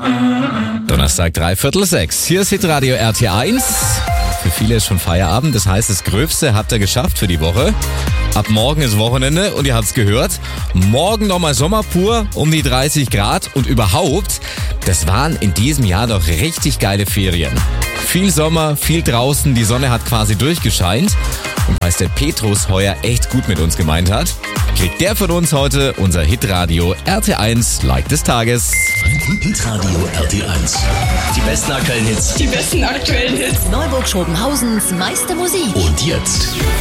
Donnerstag, 5:45. Hier ist Hitradio RT1. Für viele ist schon Feierabend, das heißt, das Gröbste habt ihr geschafft für die Woche. Ab morgen ist Wochenende und ihr habt's gehört. Morgen nochmal Sommer pur, um die 30 Grad und überhaupt, das waren in diesem Jahr doch richtig geile Ferien. Viel Sommer, viel draußen, die Sonne hat quasi durchgescheint. Und weil es der Petrus heuer echt gut mit uns gemeint hat, kriegt der von uns heute unser Hitradio RT1 Like des Tages. Hitradio RT1. Die besten aktuellen Hits. Die besten aktuellen Hits. Neuburg Schobenhausens meiste Musik. Und jetzt